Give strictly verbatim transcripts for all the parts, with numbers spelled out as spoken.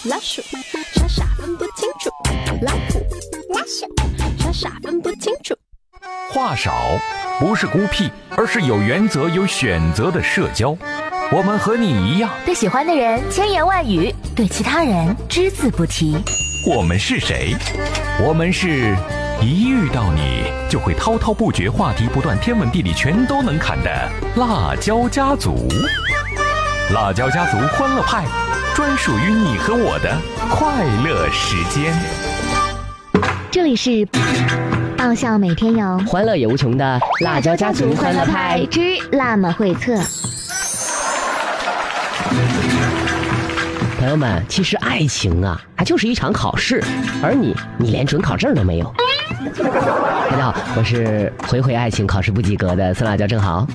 老鼠，傻傻分不清楚。老虎，老鼠，傻傻分不清楚。 话少不是孤僻，而是有原则、有选择的社交。我们和你一样， 对喜欢的人千言万语，对其他人只字不提。 我们是谁？我们是一遇到你就会滔滔不绝，话题不断，天文地理全都能侃的辣椒家族。辣椒家族欢乐派，专属于你和我的快乐时间。 这里是爆笑每天有， 欢乐也无穷的辣椒家族欢乐派之辣妈会测。 朋友们，其实爱情啊，它就是一场考试，而你，你连准考证都没有。大家好，我是回回爱情考试不及格的酸辣椒正好。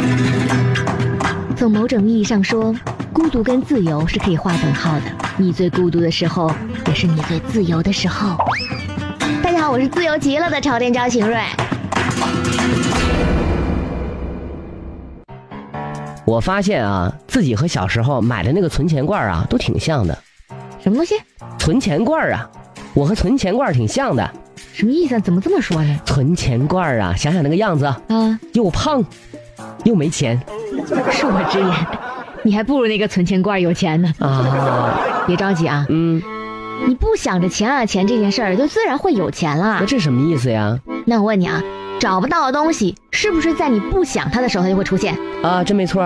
从某种意义上说，孤独跟自由是可以划等号的。你最孤独的时候，也是你最自由的时候。大家好，我是自由极了的朝天椒晴瑞。 我发现啊，自己和小时候买的那个存钱罐啊，都挺像的。 什么东西？ 存钱罐啊，我和存钱罐挺像的。 什么意思啊？怎么这么说呢？ 存钱罐啊，想想那个样子啊，又胖又没钱。 恕我直言，你还不如那个存钱罐有钱呢。 啊， 别着急啊， 嗯， 你不想着钱啊钱这件事儿，就自然会有钱了。 那这什么意思呀？ 那我问你啊，找不到的东西，是不是在你不想它的时候它就会出现？ 啊，真没错。